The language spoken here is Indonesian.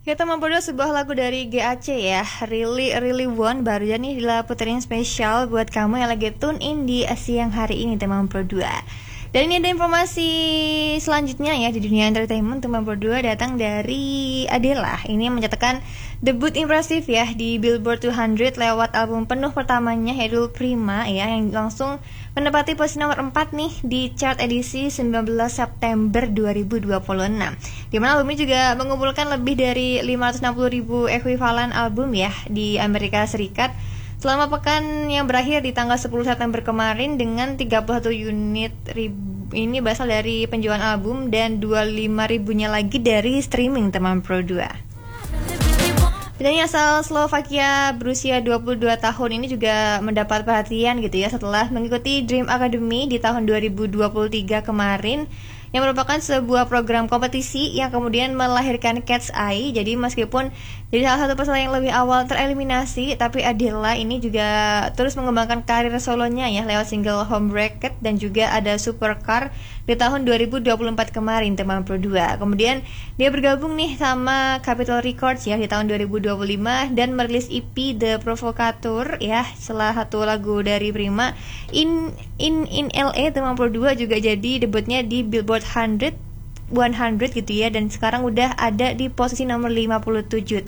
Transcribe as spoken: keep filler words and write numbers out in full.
Kita memperoleh sebuah lagu dari G A C ya, Really Really Want. Baru aja nih dilaputerin spesial buat kamu yang lagi tune in di siang hari ini Tema Pro dua. Dan ini ada informasi selanjutnya ya di dunia entertainment. Tema Pro dua datang dari Adela. Ini mencatatkan debut impresif ya di Billboard dua ratus lewat album penuh pertamanya yaitu Prima ya, yang langsung menempati posisi nomor empat nih di chart edisi sembilan belas September dua ribu dua puluh enam. Di mana album ini juga mengumpulkan lebih dari lima ratus enam puluh ribu ekuivalen album ya di Amerika Serikat selama pekan yang berakhir di tanggal sepuluh September kemarin, dengan tiga puluh satu unit ribu ini berasal dari penjualan album dan dua puluh lima ribunya lagi dari streaming teman Pro dua. Penyanyi asal Slovakia berusia dua puluh dua tahun ini juga mendapat perhatian gitu ya setelah mengikuti Dream Academy di tahun dua ribu dua puluh tiga kemarin, yang merupakan sebuah program kompetisi yang kemudian melahirkan Cat's Eye. Jadi meskipun jadi salah satu peserta yang lebih awal tereliminasi, tapi Adela ini juga terus mengembangkan karir solonya ya lewat single Home Bracket dan juga ada Supercar di tahun dua ribu dua puluh empat kemarin teman Pro dua. Kemudian dia bergabung nih sama Capitol Records ya di tahun dua ribu dua puluh lima dan merilis E P The Provocateur ya, salah satu lagu dari Prima. In in in L A teman Pro dua juga jadi debutnya di Billboard seratus seratus gitu ya, dan sekarang udah ada di posisi nomor lima puluh tujuh